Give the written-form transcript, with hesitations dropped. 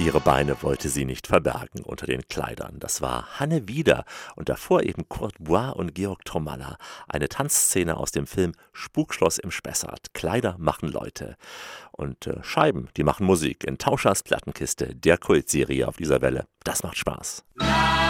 Ihre Beine wollte sie nicht verbergen unter den Kleidern. Das war Hanne Wieder und davor eben Kurt Buat und Georg Tomalla. Eine Tanzszene aus dem Film Spukschloss im Spessart. Kleider machen Leute. Und Scheiben, die machen Musik. In Tauschers Plattenkiste, der Kultserie auf dieser Welle. Das macht Spaß.